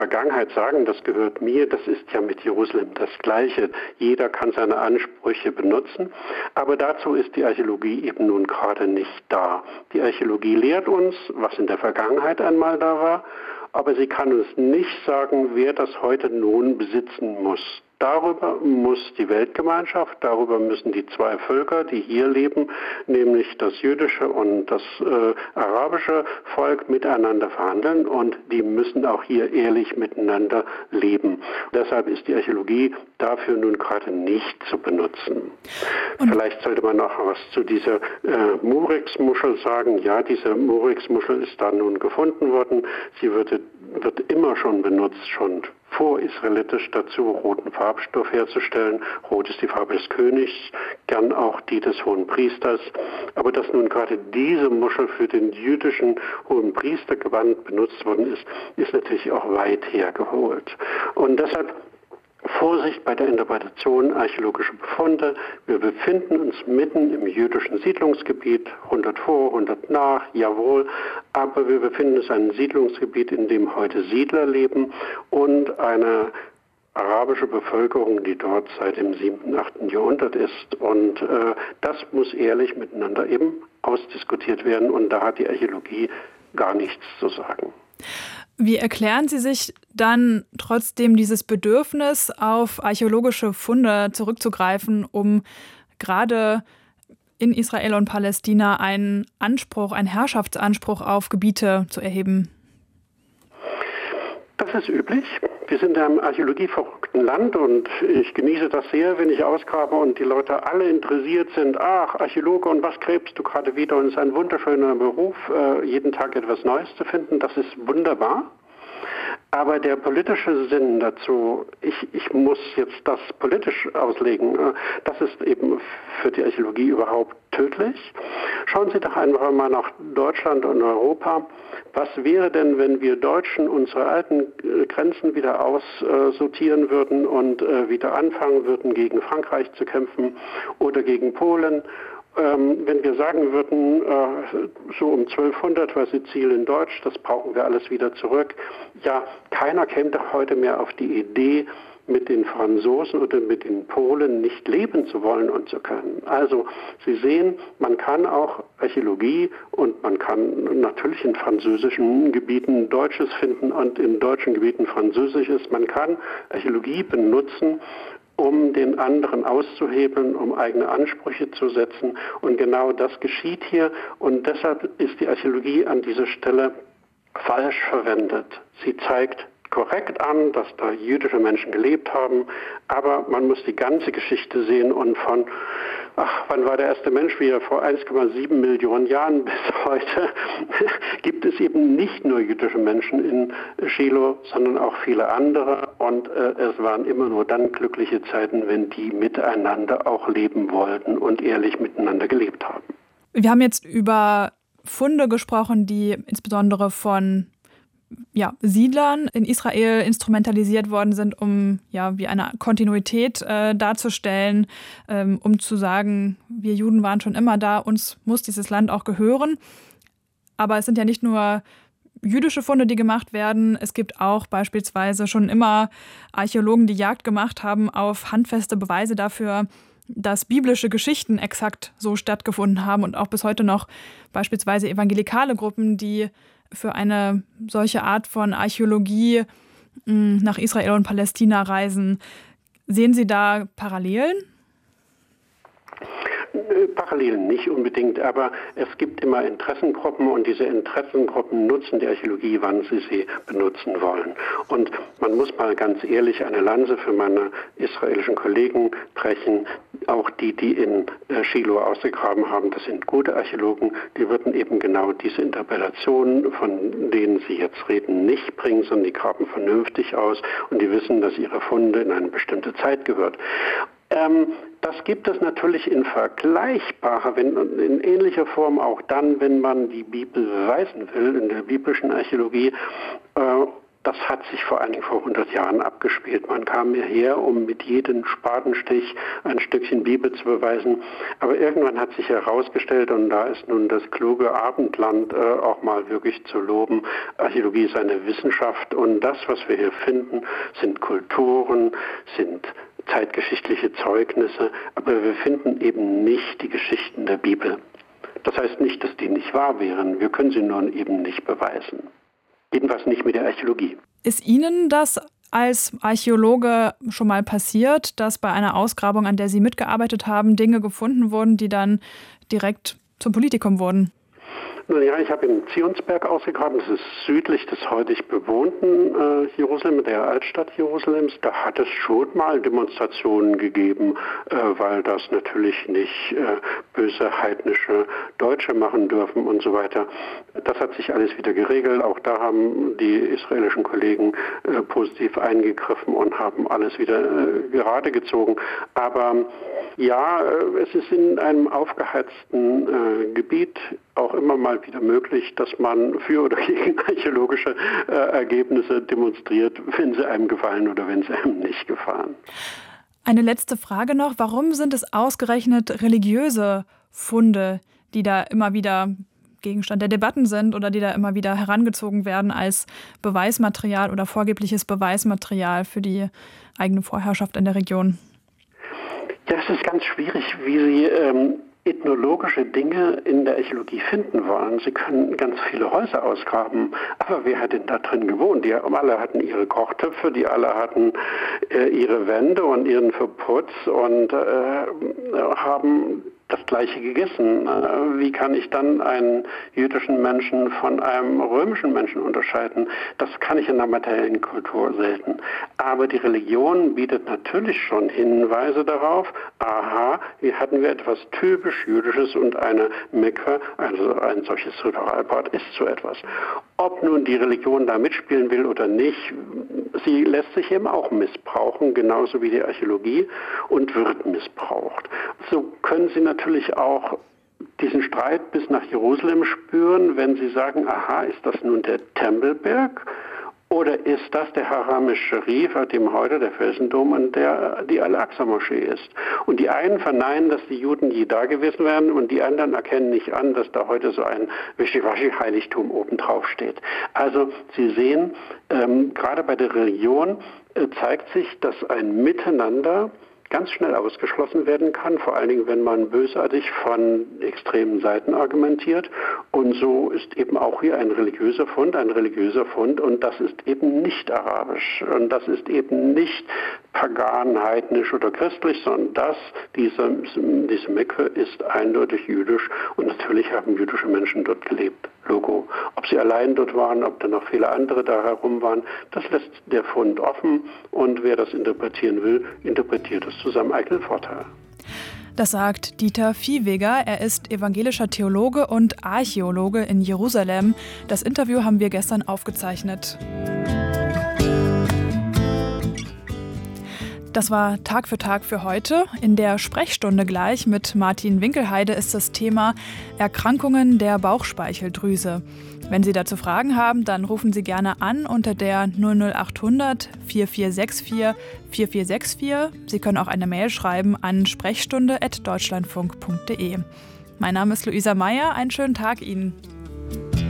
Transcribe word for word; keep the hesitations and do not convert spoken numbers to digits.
Vergangenheit sagen, das gehört mir, das ist ja mit Jerusalem das Gleiche. Jeder kann seine Ansprüche benutzen, aber dazu ist die Archäologie eben nun gerade nicht da. Die Archäologie lehrt uns, was in der Vergangenheit einmal da war, aber sie kann uns nicht sagen, wer das heute nun besitzen muss. Darüber muss die Weltgemeinschaft, darüber müssen die zwei Völker, die hier leben, nämlich das jüdische und das äh, arabische Volk miteinander verhandeln und die müssen auch hier ehrlich miteinander leben. Deshalb ist die Archäologie dafür nun gerade nicht zu benutzen. Und vielleicht sollte man noch was zu dieser äh, Murex-Muschel sagen. Ja, diese Murex-Muschel ist da nun gefunden worden. Sie wird, wird immer schon benutzt, schon vorisraelitisch dazu, roten Farbstoff herzustellen. Rot ist die Farbe des Königs, gern auch die des Hohen Priesters. Aber dass nun gerade diese Muschel für den jüdischen Hohen Priestergewand benutzt worden ist, ist natürlich auch weit hergeholt. Und deshalb Vorsicht bei der Interpretation archäologischer Befunde. Wir befinden uns mitten im jüdischen Siedlungsgebiet, hundert vor, hundert nach, jawohl, aber wir befinden uns in einem Siedlungsgebiet, in dem heute Siedler leben und eine arabische Bevölkerung, die dort seit dem siebten, achten Jahrhundert ist. Und äh, das muss ehrlich miteinander eben ausdiskutiert werden und da hat die Archäologie gar nichts zu sagen. Wie erklären Sie sich dann trotzdem dieses Bedürfnis, auf archäologische Funde zurückzugreifen, um gerade in Israel und Palästina einen Anspruch, einen Herrschaftsanspruch auf Gebiete zu erheben? Das ist üblich. Wir sind in einem archäologieverrückten Land und ich genieße das sehr, wenn ich ausgrabe und die Leute alle interessiert sind. Ach, Archäologe, und was gräbst du gerade wieder? Und es ist ein wunderschöner Beruf, jeden Tag etwas Neues zu finden. Das ist wunderbar. Aber der politische Sinn dazu, ich, ich muss jetzt das politisch auslegen, das ist eben für die Archäologie überhaupt tödlich. Schauen Sie doch einfach mal nach Deutschland und Europa. Was wäre denn, wenn wir Deutschen unsere alten Grenzen wieder aussortieren würden und wieder anfangen würden, gegen Frankreich zu kämpfen oder gegen Polen? Ähm, wenn wir sagen würden, äh, so um zwölfhundert war Sizilien deutsch, das brauchen wir alles wieder zurück. Ja, keiner käme doch heute mehr auf die Idee, mit den Franzosen oder mit den Polen nicht leben zu wollen und zu können. Also Sie sehen, man kann auch Archäologie und man kann natürlich in französischen Gebieten Deutsches finden und in deutschen Gebieten Französisches. Man kann Archäologie benutzen, um den anderen auszuhebeln, um eigene Ansprüche zu setzen. Und genau das geschieht hier. Und deshalb ist die Archäologie an dieser Stelle falsch verwendet. Sie zeigt korrekt an, dass da jüdische Menschen gelebt haben, aber man muss die ganze Geschichte sehen und von, ach, wann war der erste Mensch, wie er vor eins Komma sieben Millionen Jahren bis heute, gibt es eben nicht nur jüdische Menschen in Shiloh, sondern auch viele andere und äh, es waren immer nur dann glückliche Zeiten, wenn die miteinander auch leben wollten und ehrlich miteinander gelebt haben. Wir haben jetzt über Funde gesprochen, die insbesondere von ja, Siedlern in Israel instrumentalisiert worden sind, um ja wie eine Kontinuität äh, darzustellen, ähm, um zu sagen, wir Juden waren schon immer da, uns muss dieses Land auch gehören. Aber es sind ja nicht nur jüdische Funde, die gemacht werden. Es gibt auch beispielsweise schon immer Archäologen, die Jagd gemacht haben auf handfeste Beweise dafür, dass biblische Geschichten exakt so stattgefunden haben und auch bis heute noch beispielsweise evangelikale Gruppen, die für eine solche Art von Archäologie mh, nach Israel und Palästina reisen. Sehen Sie da Parallelen? Parallelen nicht unbedingt, aber es gibt immer Interessengruppen und diese Interessengruppen nutzen die Archäologie, wann sie sie benutzen wollen. Und man muss mal ganz ehrlich eine Lanze für meine israelischen Kollegen brechen. Auch die, die in Shiloh ausgegraben haben, das sind gute Archäologen, die würden eben genau diese Interpretationen, von denen Sie jetzt reden, nicht bringen, sondern die graben vernünftig aus und die wissen, dass ihre Funde in eine bestimmte Zeit gehört. Ähm, das gibt es natürlich in vergleichbarer, wenn, in ähnlicher Form auch dann, wenn man die Bibel beweisen will, in der biblischen Archäologie. Äh, Das hat sich vor allen Dingen vor hundert Jahren abgespielt. Man kam hierher, um mit jedem Spatenstich ein Stückchen Bibel zu beweisen. Aber irgendwann hat sich herausgestellt, und da ist nun das kluge Abendland äh, auch mal wirklich zu loben, Archäologie ist eine Wissenschaft und das, was wir hier finden, sind Kulturen, sind zeitgeschichtliche Zeugnisse, aber wir finden eben nicht die Geschichten der Bibel. Das heißt nicht, dass die nicht wahr wären, wir können sie nur eben nicht beweisen. Jedenfalls nicht mit der Archäologie. Ist Ihnen das als Archäologe schon mal passiert, dass bei einer Ausgrabung, an der Sie mitgearbeitet haben, Dinge gefunden wurden, die dann direkt zum Politikum wurden? Nun ja, ich habe im Zionsberg ausgegraben, das ist südlich des heutig bewohnten äh, Jerusalem, der Altstadt Jerusalems. Da hat es schon mal Demonstrationen gegeben, äh, weil das natürlich nicht äh, böse heidnische Deutsche machen dürfen und so weiter. Das hat sich alles wieder geregelt. Auch da haben die israelischen Kollegen äh, positiv eingegriffen und haben alles wieder äh, gerade gezogen. Aber ja, äh, es ist in einem aufgeheizten äh, Gebiet auch immer mal wieder möglich, dass man für oder gegen archäologische äh, Ergebnisse demonstriert, wenn sie einem gefallen oder wenn sie einem nicht gefallen. Eine letzte Frage noch. Warum sind es ausgerechnet religiöse Funde, die da immer wieder Gegenstand der Debatten sind oder die da immer wieder herangezogen werden als Beweismaterial oder vorgebliches Beweismaterial für die eigene Vorherrschaft in der Region? Ja, es ist ganz schwierig, wie Sie ähm, ethnologische Dinge in der Archäologie finden wollen. Sie können ganz viele Häuser ausgraben, aber wer hat denn da drin gewohnt? Die alle hatten ihre Kochtöpfe, die alle hatten äh, ihre Wände und ihren Verputz und äh, haben das Gleiche gegessen. Wie kann ich dann einen jüdischen Menschen von einem römischen Menschen unterscheiden? Das kann ich in der materiellen Kultur selten. Aber die Religion bietet natürlich schon Hinweise darauf, aha, hier hatten wir etwas typisch Jüdisches und eine Mikwe, also ein solches Ritualbad, ist so etwas. Ob nun die Religion da mitspielen will oder nicht, sie lässt sich eben auch missbrauchen, genauso wie die Archäologie, und wird missbraucht. So können Sie natürlich auch diesen Streit bis nach Jerusalem spüren, wenn Sie sagen, aha, ist das nun der Tempelberg? Oder ist das der Haram al-Sharif, auf dem heute der Felsendom und der, die Al-Aqsa-Moschee ist? Und die einen verneinen, dass die Juden je da gewesen wären und die anderen erkennen nicht an, dass da heute so ein Wischiwaschi-Heiligtum obendrauf steht. Also Sie sehen, ähm, gerade bei der Religion äh, zeigt sich, dass ein Miteinander ganz schnell ausgeschlossen werden kann, vor allen Dingen, wenn man bösartig von extremen Seiten argumentiert. Und so ist eben auch hier ein religiöser Fund, ein religiöser Fund, und das ist eben nicht arabisch. Und das ist eben nicht pagan, heidnisch oder christlich, sondern das, diese, diese Mekwe ist eindeutig jüdisch und natürlich haben jüdische Menschen dort gelebt. Logo. Ob sie allein dort waren, ob da noch viele andere da herum waren, das lässt der Fund offen und wer das interpretieren will, interpretiert es zu seinem eigenen Vorteil. Das sagt Dieter Viehweger. Er ist evangelischer Theologe und Archäologe in Jerusalem. Das Interview haben wir gestern aufgezeichnet. Das war Tag für Tag für heute. In der Sprechstunde gleich mit Martin Winkelheide ist das Thema Erkrankungen der Bauchspeicheldrüse. Wenn Sie dazu Fragen haben, dann rufen Sie gerne an unter der null null acht hundert vier vier sechs vier vier vier sechs vier. Sie können auch eine Mail schreiben an sprechstunde at deutschlandfunk punkt de. Mein Name ist Luisa Meyer. Einen schönen Tag Ihnen.